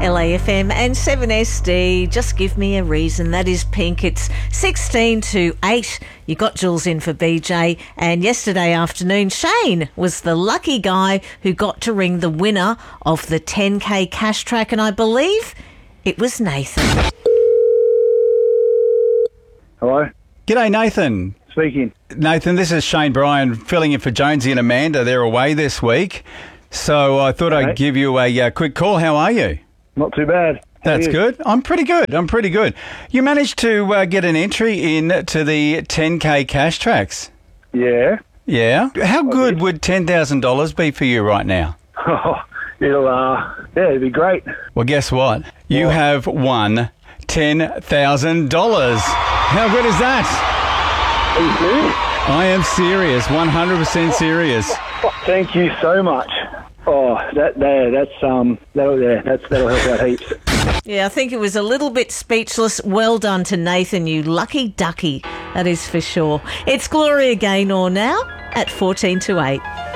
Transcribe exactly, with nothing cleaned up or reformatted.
L A F M and seven S D. Just give me a reason. That is Pink. It's sixteen to eight. You got Jules in for B J. And yesterday afternoon, Shane was the lucky guy who got to ring the winner of the ten K cash track. And I believe it was Nathan. Hello? G'day, Nathan. Speaking. Nathan, this is Shane Bryan filling in for Jonesy and Amanda. They're away this week. So I thought Okay. I'd give you a uh, quick call. How are you? Not too bad. How That's are you? good. I'm pretty good. I'm pretty good. You managed to uh, get an entry in to the ten K cash tracks. Yeah. Yeah. How good did. would ten thousand dollars be for you right now? Oh, it'll, uh, yeah, it'd be great. Well, guess what? You What? have won ten thousand dollars. How good is that? Are you serious? I am serious. one hundred percent serious. Thank you so much. Oh, that there, that's um, that'll yeah, that's that'll help out heaps. Yeah, I think it was a little bit speechless. Well done to Nathan, you lucky ducky. That is for sure. It's Gloria Gaynor now at fourteen to eight.